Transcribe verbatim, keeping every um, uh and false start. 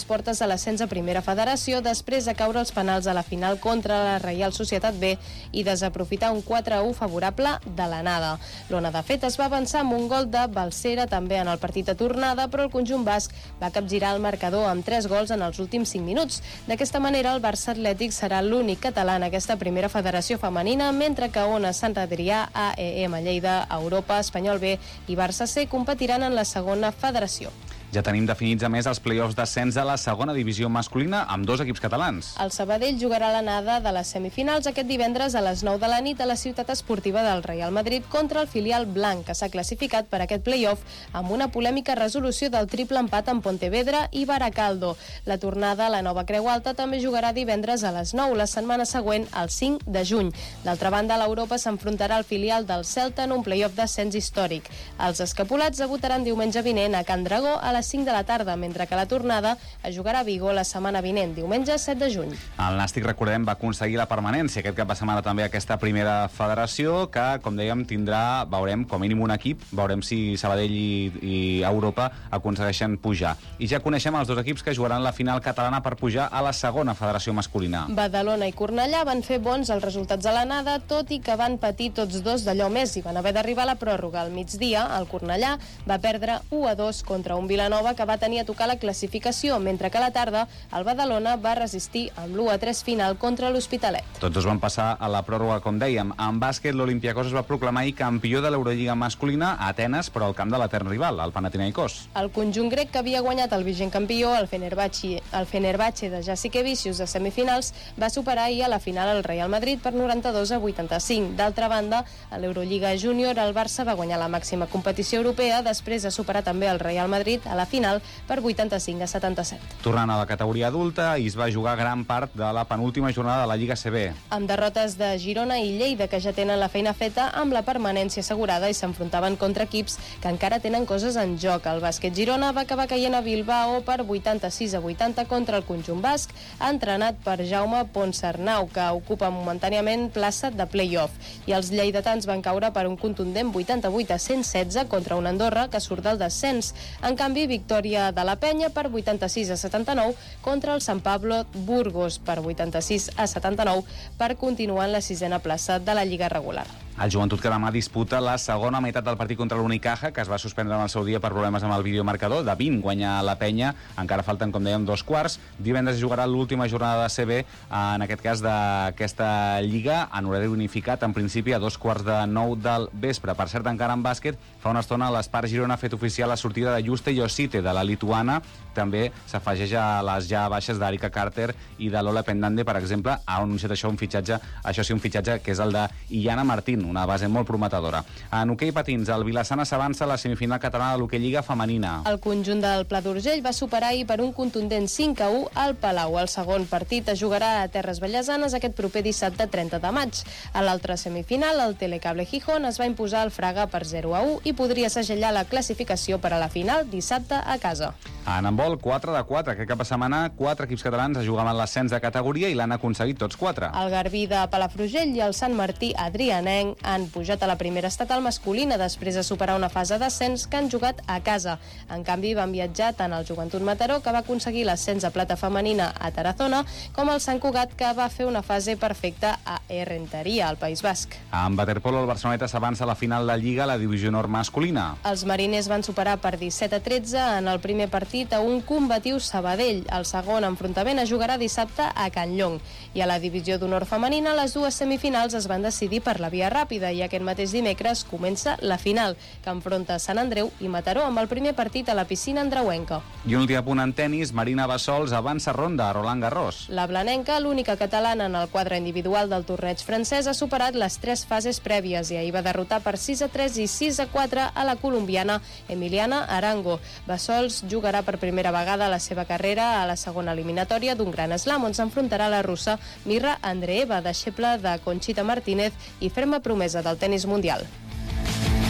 portes a l'ascens a Primera Federació després de caure els penals a la final contra la Reial Societat B i desaprofitar un quatre a u favorable de l'anada. L'Ona, de fet, es va avançar amb un gol de Balsera també en el partit de tornada, però el conjunt basc va capgirar el marcador amb tres gols en els últims cinc minuts. D'aquesta manera, el Barça Atlètic serà l'únic català en aquesta Primera Federació femenina, mentre que Ona, Sant Adrià, A E M Lleida, Europa, Espanyol B i Barça C competiran en la segona federació. Ja tenim definits, a més, els play-offs d'ascens a la segona divisió masculina amb dos equips catalans. El Sabadell jugarà l'anada de les semifinals aquest divendres a les nou de la nit a la ciutat esportiva del Real Madrid contra el filial blanc, que s'ha classificat per aquest play-off amb una polèmica resolució del triple empat amb Pontevedra i Baracaldo. La tornada a la nova Creu Alta també jugarà divendres a les nou, la setmana següent, el cinc de juny. D'altra banda, l'Europa s'enfrontarà al filial del Celta en un play-off d'ascens històric. Els escapulats debutaran diumenge vinent a Can Dragó a les cinc de la tarda, mentre que la tornada es jugarà a Vigo la setmana vinent, diumenge set de juny. El Nàstic, recordem, va aconseguir la permanència aquest cap de setmana també aquesta primera federació, que, com dèiem, tindrà, veurem, com a mínim un equip, veurem si Sabadell i, i Europa aconsegueixen pujar. I ja coneixem els dos equips que jugaran la final catalana per pujar a la segona federació masculina. Badalona i Cornellà van fer bons els resultats a l'anada, tot i que van patir tots dos d'allò més i van haver d'arribar a la pròrroga. Al migdia, el Cornellà va perdre u a dos contra un Vilanova que va tenir a tocar la classificació, mentre que a la tarda el Badalona va resistir amb l'u a tres final contra l'Hospitalet. Tots dos van passar a la pròrroga, com dèiem. En bàsquet, l'Olympiacos es va proclamar campió de l'Eurolliga masculina a Atenes, però al camp de l'etern rival, el Panathinaikos. El conjunt grec, que havia guanyat el vigent campió, el Fenerbahce, el Fenerbahce de Jasikevičius de semifinals, va superar ahir a la final el Real Madrid per noranta-dos a vuitanta-cinc. D'altra banda, a l'Eurolliga Júnior, el Barça va guanyar la màxima competició europea després de superar també el Real Madrid a la final per vuitanta-cinc a setanta-set. Tornant a la categoria adulta, i es va jugar gran part de la penúltima jornada de la Lliga C B. Amb derrotes de Girona i Lleida, que ja tenen la feina feta amb la permanència assegurada i s'enfrontaven contra equips que encara tenen coses en joc. El bàsquet Girona va acabar caient a Bilbao per vuitanta-sis a vuitanta contra el conjunt basc, entrenat per Jaume Ponsarnau, que ocupa momentàniament plaça de play-off. I els lleidatans van caure per un contundent vuitanta-vuit a cent setze contra un Andorra que surt del descens. En canvi, victòria de la Penya per vuitanta-sis a setanta-nou contra el Sant Pablo Burgos per vuitanta-sis a setanta-nou per continuar en la sisena plaça de la Lliga regular. El Joventut, que demà disputa la segona meitat del partit contra l'Unicaja, que es va suspendre en el seu dia per problemes amb el videomarcador. De vint guanya la Penya, encara falten, com dèiem, dos quarts. Divendres jugarà l'última jornada de C B, en aquest cas d'aquesta Lliga, en horari unificat, en principi a dos quarts de nou del vespre. Per cert, encara en bàsquet, fa una estona l'Espar Girona ha fet oficial la sortida de Juste Josite, de la lituana. També s'afegeix a les ja baixes d'Arika Carter i de Lola Pendande, per exemple. Ha anunciat això un fitxatge, això sí, un fitxatge que és el de Iana Martín, una base molt prometedora. En hoquei patins, el Vilassana s'avança a la semifinal catalana de l'hoquei Lliga femenina. El conjunt del Pla d'Urgell va superar ahir per un contundent cinc a u al Palau. El segon partit es jugarà a Terres Ballasanes aquest proper dissabte trenta de maig. A l'altra semifinal, el Telecable Gijón es va imposar al Fraga per zero a u i podria segellar la classificació per a la final dissabte a casa. En handbol, quatre de quatre. Aquest cap de setmana, quatre equips catalans es jugaven l'ascens de categoria i l'han aconseguit tots quatre. El Garbí de Palafrugell i el Sant Martí Adrianenc han pujat a la primera estatal masculina després de superar una fase d'ascens que han jugat a casa. En canvi, van viatjar tant el Joventut Mataró, que va aconseguir l'ascens a plata femenina a Tarazona, com el Sant Cugat, que va fer una fase perfecta a Errenteria, al País Basc. En waterpolo, el Barceloneta s'avança a la final de Lliga a la divisió nord masculina. Els mariners van superar per disset a tretze en el primer partit a un combatiu Sabadell. El segon enfrontament es jugarà dissabte a Can Llong. I a la divisió d'honor femenina, les dues semifinals es van decidir per la via ràpida i aquest mateix dimecres comença la final, que enfronta Sant Andreu i Mataró amb el primer partit a la piscina andreuenca. I un últim apunt en tenis, Marina Bassols avança ronda a Roland Garros. La blanenca, l'única catalana en el quadre individual del torneig francès, ha superat les tres fases prèvies i ahir va derrotar per sis a tres i sis a quatre a la colombiana Emiliana Arango. Bassols jugarà per primera vegada a la seva carrera a la segona eliminatòria d'un gran slam on s'enfrontarà la russa Mirra Andreeva, deixeble de Conchita Martínez i ferma promesa del tenis mundial.